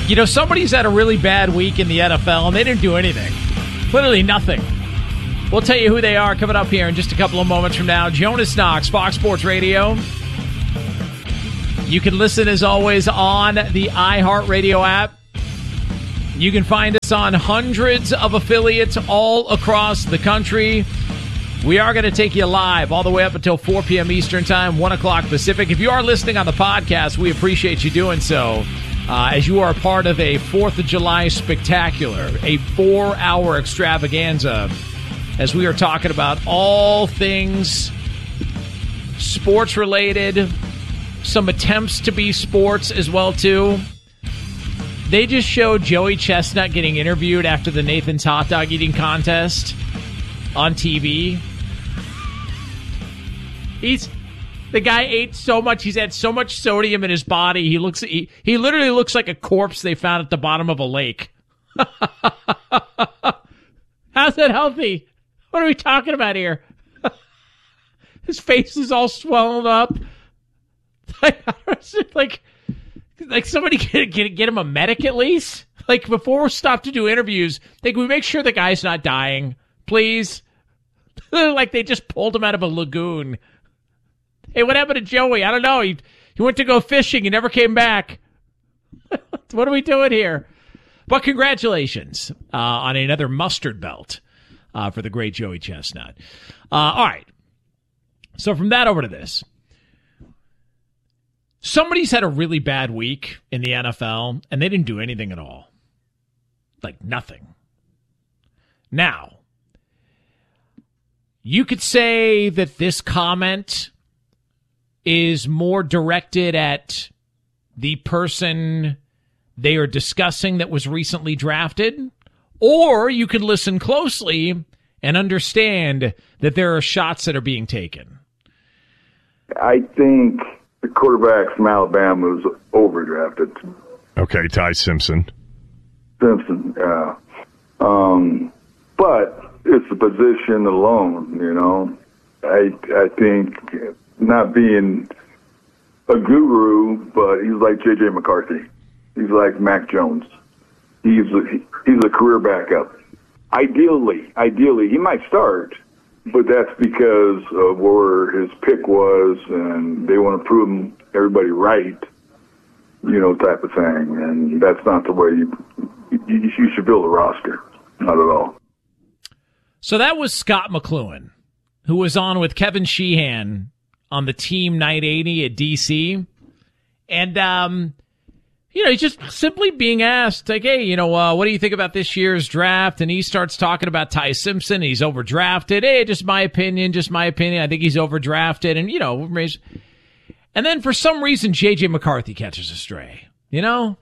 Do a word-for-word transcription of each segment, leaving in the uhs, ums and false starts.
You know, somebody's had a really bad week in the N F L, and they didn't do anything. Literally nothing. We'll tell you who they are coming up here in just a couple of moments from now. Jonas Knox, Fox Sports Radio. You can listen, as always, on the iHeartRadio app. You can find us on hundreds of affiliates all across the country. We are going to take you live all the way up until four p.m. Eastern Time, one o'clock Pacific. If you are listening on the podcast, we appreciate you doing so, uh, as you are part of a fourth of July spectacular, a four-hour extravaganza, as we are talking about all things sports-related, some attempts to be sports as well, too. They just showed Joey Chestnut getting interviewed after the Nathan's hot dog eating contest on T V. He's the guy ate so much. He's had so much sodium in his body. He looks. He, he literally looks like a corpse they found at the bottom of a lake. How's that healthy? What are we talking about here? His face is all swelled up. Like, like, like somebody get, get get him a medic at least. Like, before we're stopped to do interviews, like, we make sure the guy's not dying, please. Like they just pulled him out of a lagoon. Hey, what happened to Joey? I don't know. He he went to go fishing. He never came back. What are we doing here? But congratulations uh, on another mustard belt uh, for the great Joey Chestnut. Uh, all right. So from that over to this. Somebody's had a really bad week in the N F L, and they didn't do anything at all. Like nothing. Now, you could say that this comment is more directed at the person they are discussing that was recently drafted, or you could listen closely and understand that there are shots that are being taken. I think the quarterback from Alabama was overdrafted. Okay, Ty Simpson. Simpson, yeah. Um, but it's the position alone, you know. I I think not being a guru, but he's like J J McCarthy. He's like Mac Jones. He's a, he's a career backup. Ideally, ideally, he might start, but that's because of where his pick was, and they want to prove everybody right, you know, type of thing. And that's not the way you you, you should build a roster. Not at all. So that was Scott McCloughan, who was on with Kevin Sheehan on the Team nine eighty at D C. And, um, you know, he's just simply being asked, like, hey, you know, uh, what do you think about this year's draft? And he starts talking about Ty Simpson. He's overdrafted. Hey, just my opinion, just my opinion. I think he's overdrafted. And, you know, and then for some reason, J J McCarthy catches a stray, you know?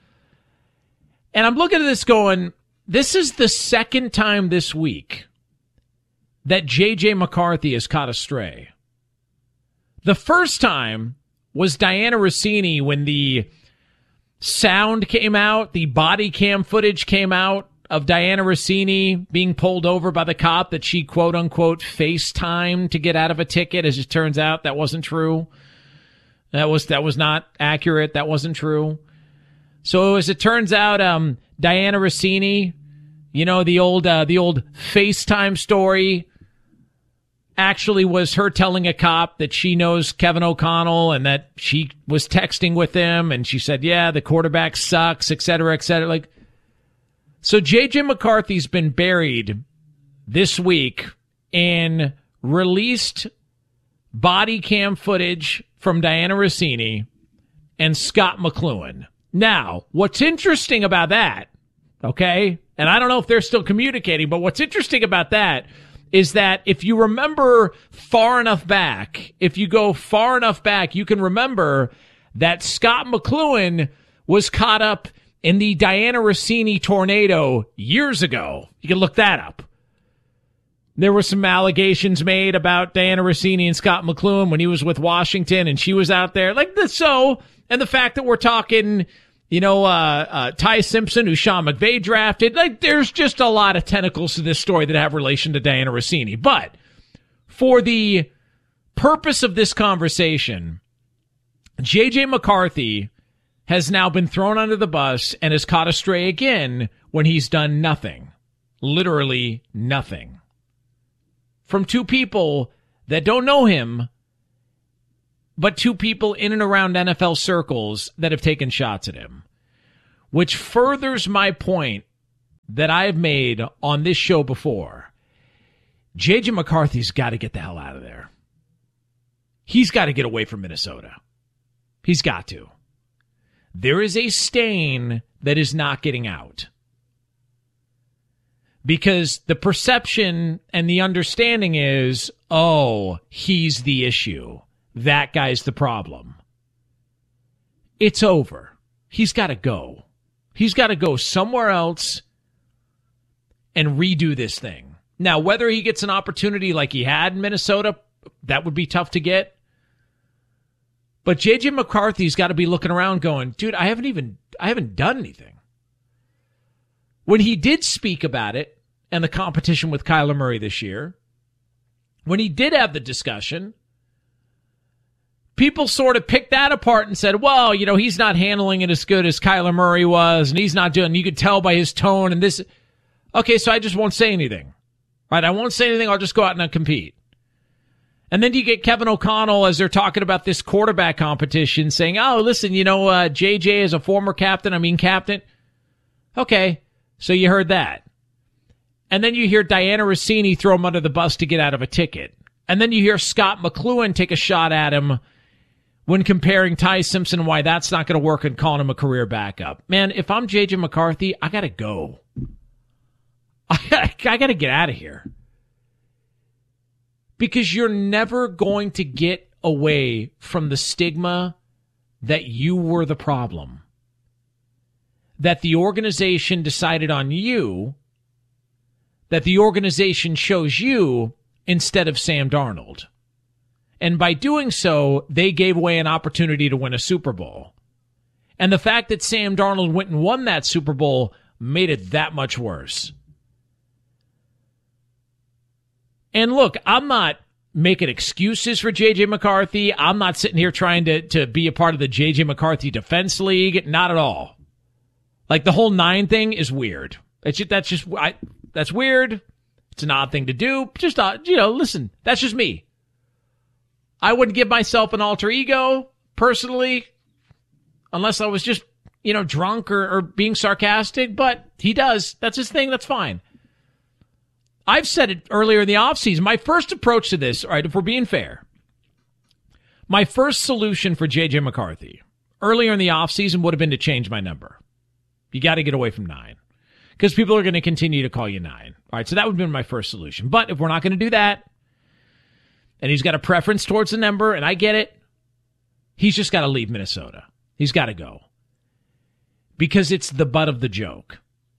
And I'm looking at this going, this is the second time this week that J J McCarthy has caught a stray. The first time was Diana Rossini when the sound came out, the body cam footage came out of Diana Rossini being pulled over by the cop that she quote-unquote FaceTimed to get out of a ticket. As it turns out, that wasn't true. That was that was not accurate. That wasn't true. So as it turns out, um, Diana Rossini, you know, the old uh, the old FaceTime story, actually was her telling a cop that she knows Kevin O'Connell and that she was texting with him, and she said, yeah, the quarterback sucks, et cetera, et cetera. Like, so J J McCarthy's been buried this week in released body cam footage from Diana Rossini and Scott McCloughan. Now, what's interesting about that, okay, and I don't know if they're still communicating, but what's interesting about that is that if you remember far enough back, if you go far enough back, you can remember that Scott McCloughan was caught up in the Diana Rossini tornado years ago. You can look that up. There were some allegations made about Diana Rossini and Scott McCloughan when he was with Washington and she was out there. Like this, so, and the fact that we're talking, you know, uh, uh, Ty Simpson, who Sean McVay drafted. Like, there's just a lot of tentacles to this story that have relation to Diana Rossini. But for the purpose of this conversation, J J McCarthy has now been thrown under the bus and is caught astray again when he's done nothing. Literally nothing. From two people that don't know him, but two people in and around N F L circles that have taken shots at him. Which furthers my point that I've made on this show before. J J McCarthy's got to get the hell out of there. He's got to get away from Minnesota. He's got to. There is a stain that is not getting out. Because the perception and the understanding is, oh, he's the issue. That guy's the problem. It's over. He's got to go. He's got to go somewhere else and redo this thing. Now, whether he gets an opportunity like he had in Minnesota, that would be tough to get. But J J McCarthy's got to be looking around going, dude, I haven't even, I haven't done anything. When he did speak about it and the competition with Kyler Murray this year, when he did have the discussion, people sort of picked that apart and said, well, you know, he's not handling it as good as Kyler Murray was, and he's not doing, you could tell by his tone and this. Okay, so I just won't say anything. Right? I won't say anything. I'll just go out and compete. And then you get Kevin O'Connell as they're talking about this quarterback competition saying, oh, listen, you know, uh, J J is a former captain. I mean, captain. Okay, so you heard that. And then you hear Diana Rossini throw him under the bus to get out of a ticket. And then you hear Scott McCloughan take a shot at him when comparing Ty Simpson and why that's not going to work and calling him a career backup. Man, if I'm J J McCarthy, I got to go. I gotta, I got to get out of here. Because you're never going to get away from the stigma that you were the problem. That the organization decided on you. That the organization chose you instead of Sam Darnold. And by doing so, they gave away an opportunity to win a Super Bowl. And the fact that Sam Darnold went and won that Super Bowl made it that much worse. And look, I'm not making excuses for J J McCarthy. I'm not sitting here trying to, to be a part of the J J McCarthy Defense League. Not at all. Like, the whole nine thing is weird. It's just, that's just, I, that's weird. It's an odd thing to do. Just, uh, you know, listen, that's just me. I wouldn't give myself an alter ego, personally, unless I was just, you know, drunk or, or being sarcastic, but he does. That's his thing. That's fine. I've said it earlier in the offseason. My first approach to this, all right, if we're being fair, my first solution for J J McCarthy earlier in the offseason would have been to change my number. You got to get away from nine because people are going to continue to call you nine. All right, so that would have been my first solution. But if we're not going to do that, and he's got a preference towards the number, and I get it, he's just got to leave Minnesota. He's got to go because it's the butt of the joke.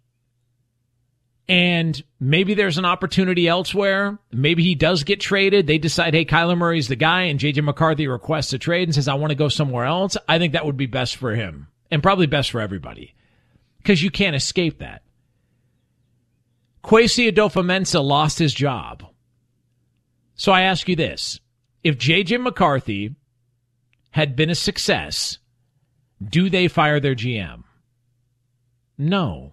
And maybe there's an opportunity elsewhere. Maybe he does get traded. They decide, hey, Kyler Murray's the guy, and J J McCarthy requests a trade and says, I want to go somewhere else. I think that would be best for him and probably best for everybody because you can't escape that. Kwesi Adofo-Mensah lost his job. So I ask you this. If J J McCarthy had been a success, do they fire their G M? No.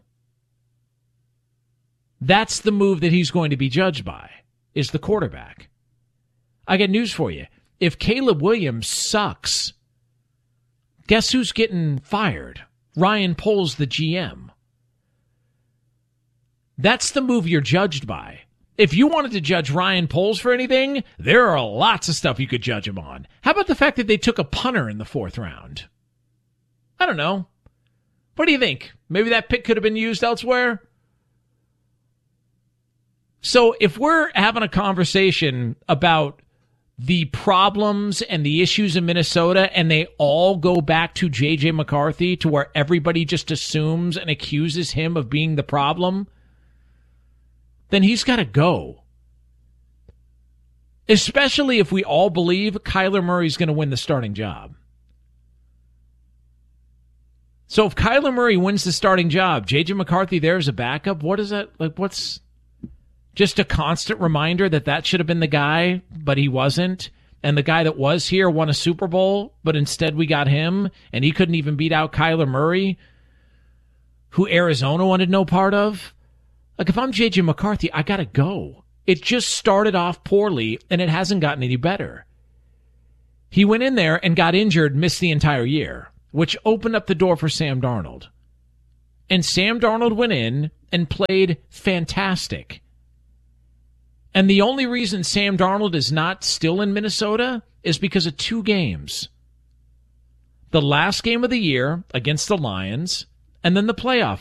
That's the move that he's going to be judged by, is the quarterback. I got news for you. If Caleb Williams sucks, guess who's getting fired? Ryan Poles, the G M. That's the move you're judged by. If you wanted to judge Ryan Poles for anything, there are lots of stuff you could judge him on. How about the fact that they took a punter in the fourth round? I don't know. What do you think? Maybe that pick could have been used elsewhere? So if we're having a conversation about the problems and the issues in Minnesota and they all go back to J J McCarthy, to where everybody just assumes and accuses him of being the problem, then he's got to go. Especially if we all believe Kyler Murray's going to win the starting job. So if Kyler Murray wins the starting job, J J McCarthy there as a backup, what is that? Like, what's just a constant reminder that that should have been the guy, but he wasn't? and the guy that was here won a Super Bowl, but instead we got him, and he couldn't even beat out Kyler Murray, who Arizona wanted no part of. Like, if I'm J J McCarthy, I got to go. It just started off poorly, and it hasn't gotten any better. He went in there and got injured, missed the entire year, which opened up the door for Sam Darnold. And Sam Darnold went in and played fantastic. And the only reason Sam Darnold is not still in Minnesota is because of two games. The last game of the year against the Lions, and then the playoff